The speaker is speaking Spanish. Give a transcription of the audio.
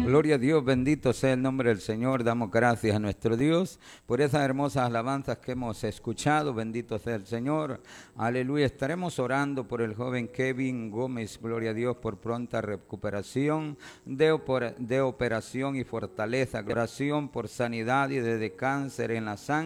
Gloria a Dios, bendito sea el nombre del Señor. Damos gracias a nuestro Dios por esas hermosas alabanzas que hemos escuchado. Bendito sea el Señor. Aleluya. Estaremos orando por el joven Kevin Gómez. Gloria a Dios por pronta recuperación de operación y fortaleza. Oración por sanidad y de cáncer en la sangre.